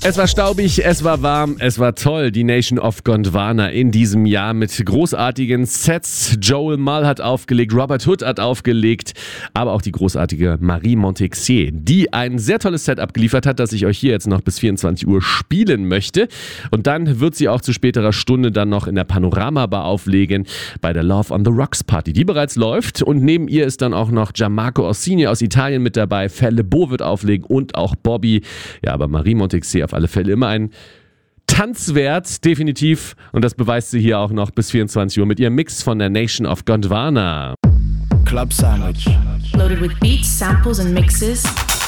Es war staubig, es war warm, es war toll. Die Nation of Gondwana in diesem Jahr mit großartigen Sets. Joel Mull hat aufgelegt, Robert Hood hat aufgelegt, aber auch die großartige Marie Montaixier, die ein sehr tolles Set abgeliefert hat, das ich euch hier jetzt noch bis 24 Uhr spielen möchte. Und dann wird sie auch zu späterer Stunde dann noch in der Panorama Bar auflegen bei der Love on the Rocks Party, die bereits läuft. Und neben ihr ist dann auch noch Gianmarco Orsini aus Italien mit dabei. Felle Bo wird auflegen und auch Bobby. Ja, aber Marie Montaixier auf alle Fälle immer ein Tanzwert, definitiv. Und das beweist sie hier auch noch bis 24 Uhr mit ihrem Mix von der Nation of Gondwana. Club Sandwich. Loaded with beats, samples and mixes.